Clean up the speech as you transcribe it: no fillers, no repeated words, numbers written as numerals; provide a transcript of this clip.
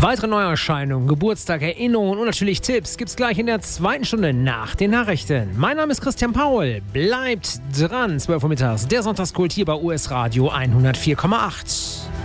Weitere Neuerscheinungen, Geburtstag, Erinnerungen und natürlich Tipps gibt's gleich in der zweiten Stunde nach den Nachrichten. Mein Name ist Christian Paul. Bleibt dran, 12 Uhr mittags, der Sonntagskult hier bei US Radio 104,8.